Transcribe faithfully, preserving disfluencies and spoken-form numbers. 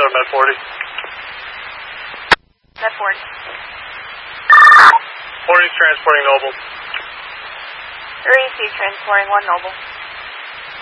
seven, Med forty. Med forty. forty's transporting Noble. three two transporting one Noble.